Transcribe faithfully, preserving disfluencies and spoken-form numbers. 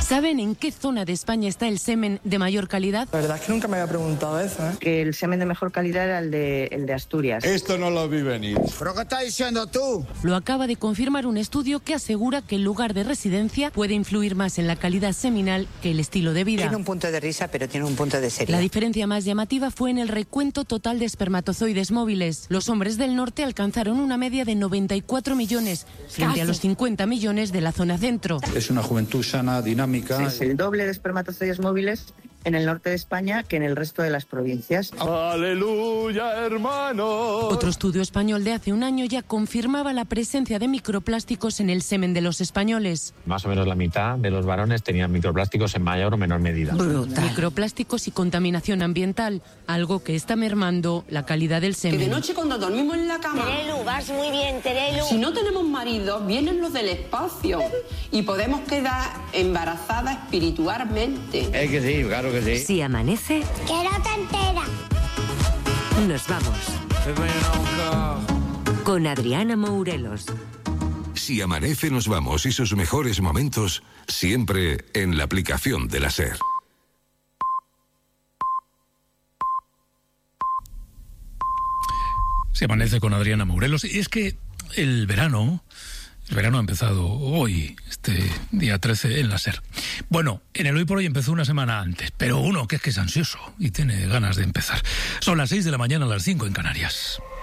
¿Saben en qué zona de España está el semen de mayor calidad? La verdad es que nunca me había preguntado eso, ¿eh? Que el semen de mejor calidad era el de, el de Asturias. Esto no lo vi venir. ¿Pero qué estás diciendo tú? Lo acaba de confirmar un estudio que asegura que el lugar de residencia puede influir más en la calidad seminal que el estilo de vida. Tiene un punto de risa, pero tiene un punto de seriedad. La diferencia más llamativa fue en el recuento total de espermatozoides móviles. Los hombres del norte alcanzaron una media de noventa y cuatro millones, frente Casi. a los cincuenta millones de la zona centro. Es una juventud sana, dinámica. Es el doble de espermatozoides móviles en el norte de España que en el resto de las provincias. ¡Aleluya, hermano! Otro estudio español de hace un año ya confirmaba la presencia de microplásticos en el semen de los españoles. Más o menos la mitad de los varones tenían microplásticos en mayor o menor medida. Brutal. Microplásticos y contaminación ambiental, algo que está mermando la calidad del semen. Que de noche cuando dormimos en la cama... Terelu, vas muy bien, Terelu. Si no tenemos marido, vienen los del espacio y podemos quedar embarazadas espiritualmente. Es que sí, claro que sí. Si amanece... ¡Que no te enteras! Nos vamos. Con Adriana Mourelos. Si amanece, nos vamos y sus mejores momentos siempre en la aplicación de la SER. Se amanece con Adriana Mourelos. Y es que el verano, el verano ha empezado hoy, este día trece, en la SER. Bueno, en el Hoy por Hoy empezó una semana antes, pero uno que es que es ansioso y tiene ganas de empezar. Son las seis de la mañana, a las cinco en Canarias.